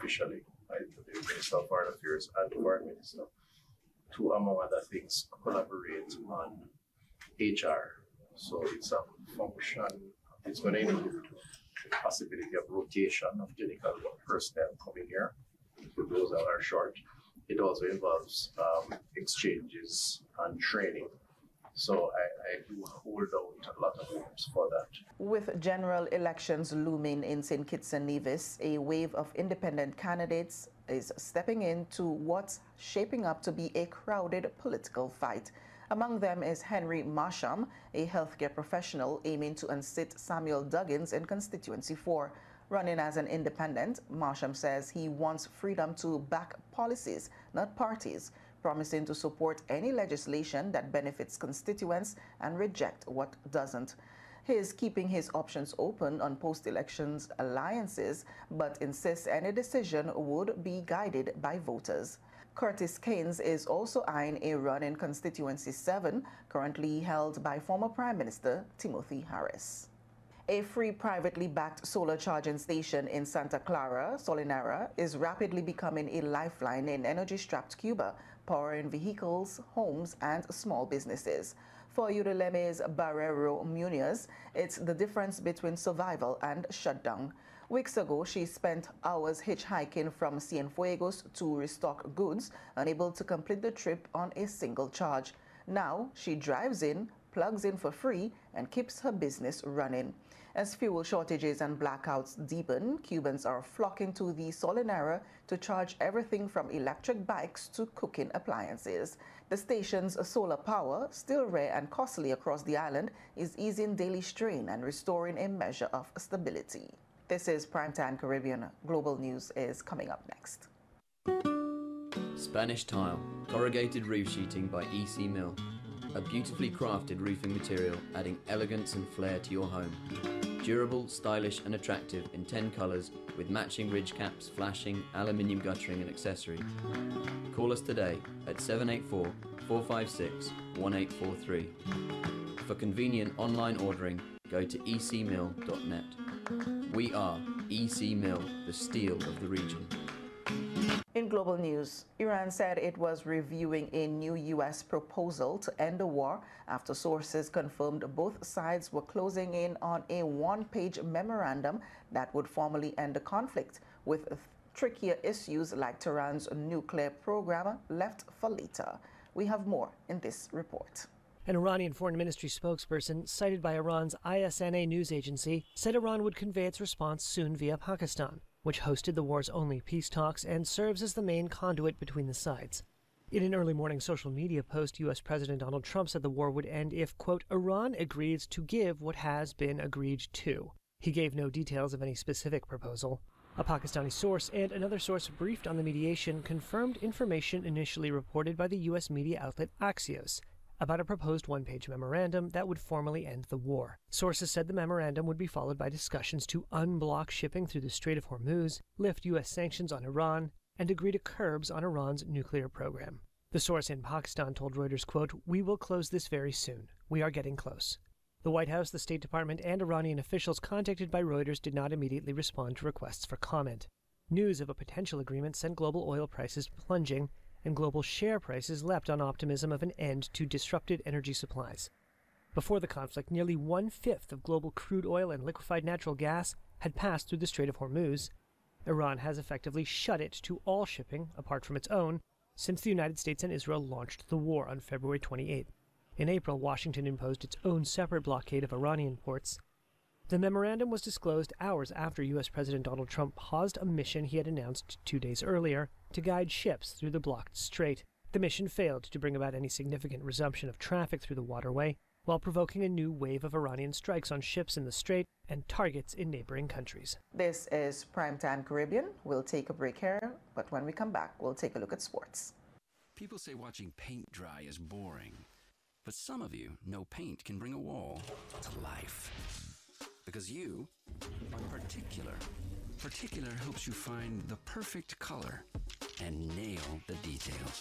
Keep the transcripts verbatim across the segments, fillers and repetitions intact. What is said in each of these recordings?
officially by the Minister of Foreign Affairs and the Foreign Minister to, among other things, collaborate on H R. So it's a function, it's going to include the possibility of rotation of clinical personnel coming here for those that are short. It also involves um, exchanges and training. So I, I do hold out a lot of hopes for that. With general elections looming in Saint Kitts and Nevis, a wave of independent candidates is stepping into what's shaping up to be a crowded political fight. Among them is Henry Marsham, a healthcare professional aiming to unseat Samuel Duggins in Constituency four. Running as an independent, Marsham says he wants freedom to back policies, not parties, promising to support any legislation that benefits constituents and reject what doesn't. He is keeping his options open on post-elections alliances, but insists any decision would be guided by voters. Curtis Keynes is eyeing eyeing a run in Constituency seven, currently held by former Prime Minister Timothy Harris. A free privately backed solar charging station in Santa Clara, Solinara, is rapidly becoming a lifeline in energy-strapped Cuba, powering vehicles, homes, and small businesses. For Udeleme's Barrero Munoz, it's the difference between survival and shutdown. Weeks ago, she spent hours hitchhiking from Cienfuegos to restock goods, unable to complete the trip on a single charge. Now, she drives in, plugs in for free, and keeps her business running. As fuel shortages and blackouts deepen, Cubans are flocking to the Solinara to charge everything from electric bikes to cooking appliances. The station's solar power, still rare and costly across the island, is easing daily strain and restoring a measure of stability. This is Primetime Caribbean. Global News is coming up next. Spanish Tile, corrugated roof sheeting by E C Mill. A beautifully crafted roofing material adding elegance and flair to your home. Durable, stylish and attractive in ten colours with matching ridge caps, flashing, aluminium guttering and accessory. Call us today at seven eight four, four five six, one eight four three. For convenient online ordering, go to e c mill dot net. We are E C Mill, the steel of the region. In global news, Iran said it was reviewing a new U S proposal to end the war after sources confirmed both sides were closing in on a one-page memorandum that would formally end the conflict, with trickier issues like Tehran's nuclear program left for later. We have more in this report. An Iranian foreign ministry spokesperson, cited by Iran's I S N A news agency, said Iran would convey its response soon via Pakistan, which hosted the war's only peace talks and serves as the main conduit between the sides. In an early morning social media post, U S President Donald Trump said the war would end if, quote, Iran agrees to give what has been agreed to. He gave no details of any specific proposal. A Pakistani source and another source briefed on the mediation confirmed information initially reported by the U S media outlet Axios about a proposed one-page memorandum that would formally end the war. Sources said the memorandum would be followed by discussions to unblock shipping through the Strait of Hormuz, lift U S sanctions on Iran, and agree to curbs on Iran's nuclear program. The source in Pakistan told Reuters, quote, "We will close this very soon. We are getting close." The White House, the State Department, and Iranian officials contacted by Reuters did not immediately respond to requests for comment. News of a potential agreement sent global oil prices plunging, and global share prices leapt on optimism of an end to disrupted energy supplies. Before the conflict, nearly one-fifth of global crude oil and liquefied natural gas had passed through the Strait of Hormuz. Iran has effectively shut it to all shipping, apart from its own, since the United States and Israel launched the war on February twenty-eighth. In April, Washington imposed its own separate blockade of Iranian ports. The memorandum was disclosed hours after U S President Donald Trump paused a mission he had announced two days earlier to guide ships through the blocked strait. The mission failed to bring about any significant resumption of traffic through the waterway, while provoking a new wave of Iranian strikes on ships in the strait and targets in neighboring countries. This is Primetime Caribbean. We'll take a break here, but when we come back, we'll take a look at sports. People say watching paint dry is boring, but some of you know paint can bring a wall to life. Because you are particular. Particular helps you find the perfect color and nail the details.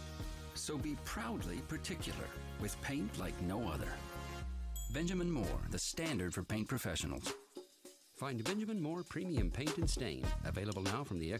So be proudly particular with paint like no other. Benjamin Moore, the standard for paint professionals. Find Benjamin Moore Premium Paint and Stain, available now from the